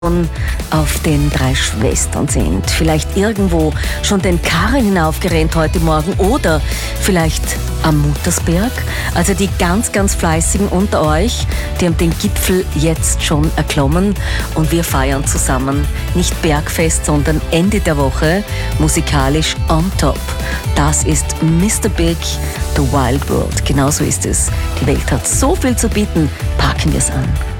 auf den 3 Schwestern sind. Vielleicht irgendwo schon den Karren hinaufgerannt heute Morgen oder vielleicht am Muttersberg. Also die ganz, ganz Fleißigen unter euch, die haben den Gipfel jetzt schon erklommen und wir feiern zusammen. Nicht Bergfest, sondern Ende der Woche musikalisch on top. Das ist Mr. Big, The Wild World. Genauso ist es. Die Welt hat so viel zu bieten. Packen wir es an.